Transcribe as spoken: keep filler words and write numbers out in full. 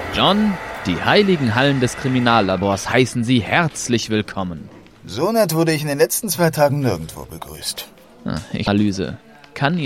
John, die heiligen Hallen des Kriminallabors heißen Sie herzlich willkommen. So nett wurde ich in den letzten zwei Tagen nirgendwo begrüßt. Ich Analyse. Kann